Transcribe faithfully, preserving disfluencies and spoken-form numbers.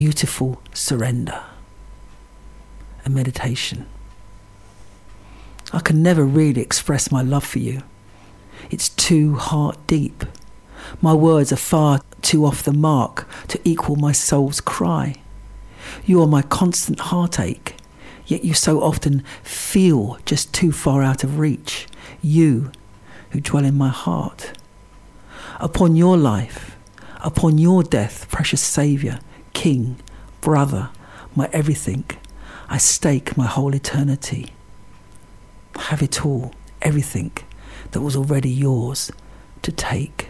beautiful surrender and meditation. I can never really express my love for you. It's too heart deep. My words are far too off the mark to equal my soul's cry. You are my constant heartache, yet you so often feel just too far out of reach. You who dwell in my heart. Upon your life, upon your death, precious Saviour, King, brother, my everything, I stake my whole eternity. Have it all, everything that was already yours to take.